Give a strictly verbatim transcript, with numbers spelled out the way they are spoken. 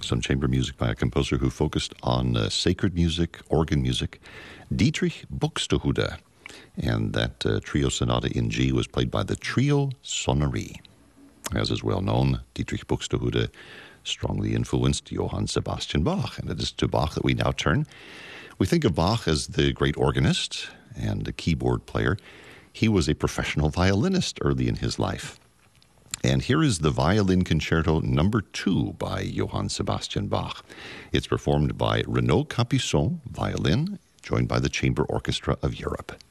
some chamber music by a composer who focused on uh, sacred music, organ music, Dietrich Buxtehude. And that uh, trio sonata in G was played by the Trio Sonnerie. As is well known, Dietrich Buxtehude strongly influenced Johann Sebastian Bach, and it is to Bach that we now turn. We think of Bach as the great organist and a keyboard player. He was a professional violinist early in his life. And here is the Violin Concerto number two by Johann Sebastian Bach. It's performed by Renaud Capuçon, violin, joined by the Chamber Orchestra of Europe.